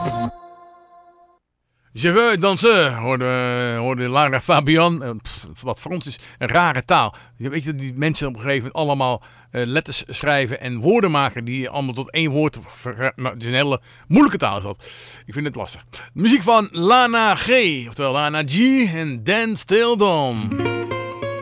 Je veux dansen, hoorde Lara Fabian. Wat Frans is een rare taal. Weet je dat die mensen op een gegeven moment allemaal letters schrijven en woorden maken die allemaal tot één woord... Het is een hele moeilijke taal is dat. Ik vind het lastig. De muziek van Lana G, oftewel Lana G en Dan Still Dawn.